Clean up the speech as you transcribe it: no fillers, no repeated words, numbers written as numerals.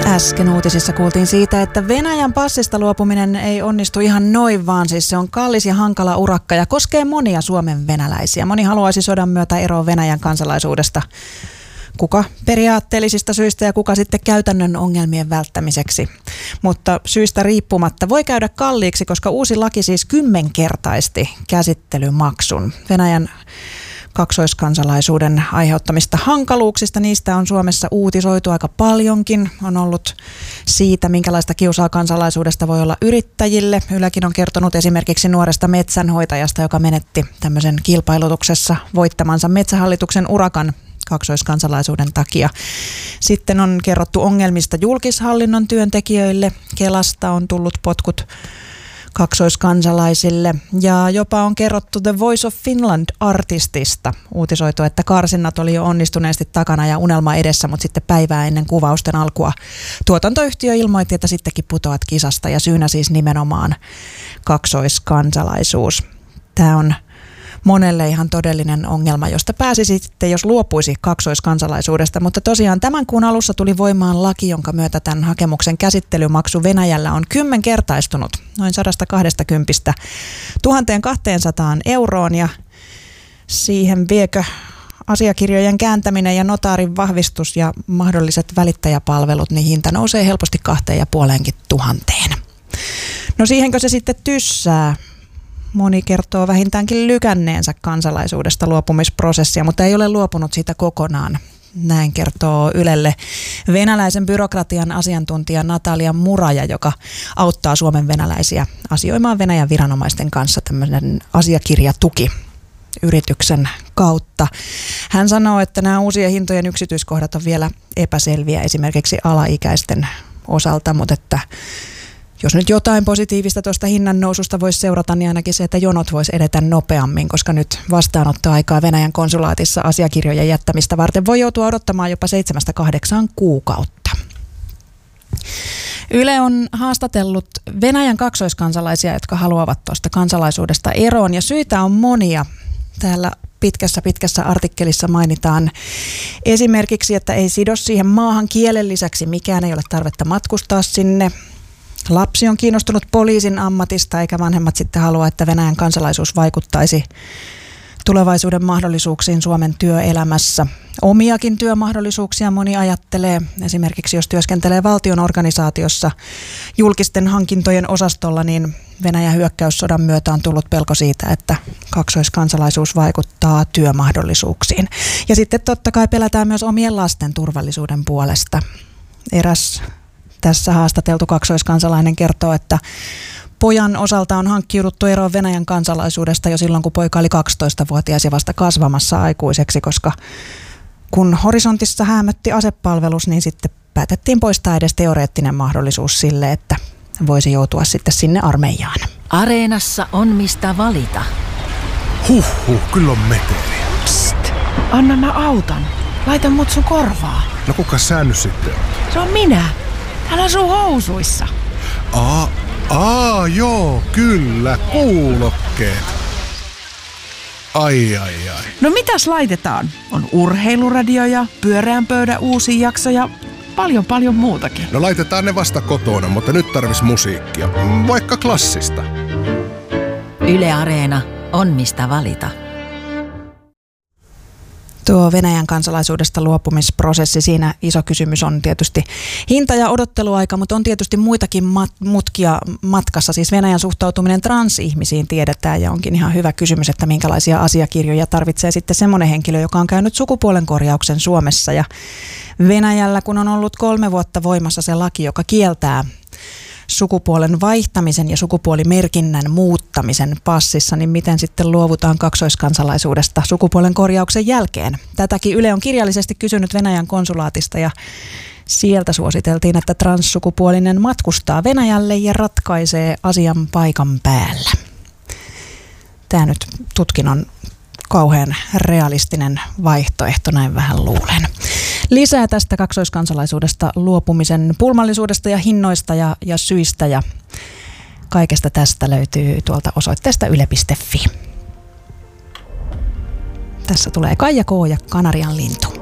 Äsken uutisissa kuultiin siitä, että Venäjän passista luopuminen ei onnistu ihan noin vaan. Siis se on kallis ja hankala urakka ja koskee monia Suomen venäläisiä. Moni haluaisi sodan myötä eroa Venäjän kansalaisuudesta. Kuka periaatteellisista syistä ja kuka sitten käytännön ongelmien välttämiseksi. Mutta syistä riippumatta voi käydä kalliiksi, koska uusi laki siis 10-kertaisti käsittelymaksun. Venäjän kaksoiskansalaisuuden aiheuttamista hankaluuksista, niistä on Suomessa uutisoitu aika paljonkin. On ollut siitä, minkälaista kiusaa kansalaisuudesta voi olla yrittäjille. Ylekin on kertonut esimerkiksi nuoresta metsänhoitajasta, joka menetti tämmöisen kilpailutuksessa voittamansa Metsähallituksen urakan kaksoiskansalaisuuden takia. Sitten on kerrottu ongelmista julkishallinnon työntekijöille. Kelasta on tullut potkut kaksoiskansalaisille ja jopa on kerrottu The Voice of Finland-artistista. Uutisoitu, että karsinnat oli jo onnistuneesti takana ja unelma edessä, mutta sitten päivää ennen kuvausten alkua tuotantoyhtiö ilmoitti, että sittenkin putoat kisasta ja syynä siis nimenomaan kaksoiskansalaisuus. Tämä on monelle ihan todellinen ongelma, josta pääsisi sitten, jos luopuisi kaksoiskansalaisuudesta. Mutta tosiaan tämän kuun alussa tuli voimaan laki, jonka myötä tämän hakemuksen käsittelymaksu Venäjällä on 10-kertaistunut noin 120 1200 euroon. Ja siihen viekö asiakirjojen kääntäminen ja notaarin vahvistus ja mahdolliset välittäjäpalvelut, niin hinta nousee helposti 2500. No siihenkö se sitten tyssää? Moni kertoo vähintäänkin lykänneensä kansalaisuudesta luopumisprosessia, mutta ei ole luopunut siitä kokonaan. Näin kertoo Ylelle venäläisen byrokratian asiantuntija Natalia Muraja, joka auttaa Suomen venäläisiä asioimaan Venäjän viranomaisten kanssa tämmöinen asiakirjatuki-yrityksen kautta. Hän sanoo, että nämä uusien hintojen yksityiskohdat on vielä epäselviä esimerkiksi alaikäisten osalta, mutta että jos nyt jotain positiivista tuosta hinnan noususta voisi seurata, niin ainakin se, että jonot voisi edetä nopeammin, koska nyt vastaanottoaikaa Venäjän konsulaatissa asiakirjojen jättämistä varten voi joutua odottamaan jopa 7-8 kuukautta. Yle on haastatellut Venäjän kaksoiskansalaisia, jotka haluavat tuosta kansalaisuudesta eroon, ja syitä on monia. Täällä pitkässä artikkelissa mainitaan esimerkiksi, että ei sido siihen maahan kielen lisäksi, mikään ei ole tarvetta matkustaa sinne. Lapsi on kiinnostunut poliisin ammatista, eikä vanhemmat sitten halua, että Venäjän kansalaisuus vaikuttaisi tulevaisuuden mahdollisuuksiin Suomen työelämässä. Omiakin työmahdollisuuksia moni ajattelee. Esimerkiksi jos työskentelee valtion organisaatiossa julkisten hankintojen osastolla, niin Venäjän hyökkäyssodan myötä on tullut pelko siitä, että kaksoiskansalaisuus vaikuttaa työmahdollisuuksiin. Ja sitten totta kai pelätään myös omien lasten turvallisuuden puolesta. Eräs tässä haastateltu kaksoiskansalainen kertoo, että pojan osalta on hankkiuduttu eroon Venäjän kansalaisuudesta jo silloin, kun poika oli 12-vuotias ja vasta kasvamassa aikuiseksi, koska kun horisontissa häämötti asepalvelus, niin sitten päätettiin poistaa edes teoreettinen mahdollisuus sille, että voisi joutua sitten sinne armeijaan. Areenassa on mistä valita. Kyllä on meteliä. Psst, anna mä autan. Laita mut sun korvaa. No kuka sä nyt sitten on? Se on minä. Älä sun housuissa. Joo, kyllä, kuulokkeet. Ai. No mitäs laitetaan? On urheiluradio ja pyöreän pöydän uusi jakso ja paljon muutakin. No laitetaan ne vasta kotona, mutta nyt tarvis musiikkia. Vaikka klassista. Yle Areena on mistä valita. Tuo Venäjän kansalaisuudesta luopumisprosessi, siinä iso kysymys on tietysti hinta ja odotteluaika, mutta on tietysti muitakin mutkia matkassa. Siis Venäjän suhtautuminen transihmisiin tiedetään ja onkin ihan hyvä kysymys, että minkälaisia asiakirjoja tarvitsee sitten semmoinen henkilö, joka on käynyt sukupuolenkorjauksen Suomessa. Ja Venäjällä, kun on ollut 3 vuotta voimassa se laki, joka kieltää sukupuolen vaihtamisen ja sukupuolimerkinnän muuttamisen passissa, niin miten sitten luovutaan kaksoiskansalaisuudesta sukupuolen korjauksen jälkeen? Tätäkin Yle on kirjallisesti kysynyt Venäjän konsulaatista ja sieltä suositeltiin, että transsukupuolinen matkustaa Venäjälle ja ratkaisee asian paikan päällä. Tämä nyt tutkin on kauhean realistinen vaihtoehto, näin vähän luulen. Lisää tästä kaksoiskansalaisuudesta luopumisen pulmallisuudesta ja hinnoista ja syistä ja kaikesta tästä löytyy tuolta osoitteesta yle.fi. Tässä tulee Kaija K. ja Kanarian lintu.